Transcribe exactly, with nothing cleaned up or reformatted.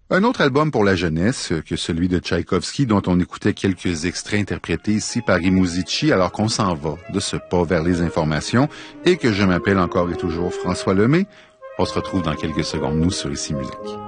Un autre album pour la jeunesse que celui de Tchaïkovski, dont on écoutait quelques extraits interprétés ici par Rimouzici, alors qu'on s'en va de ce pas vers les informations, et que je m'appelle encore et toujours François Lemay. On se retrouve dans quelques secondes, nous, sur Ici Musique.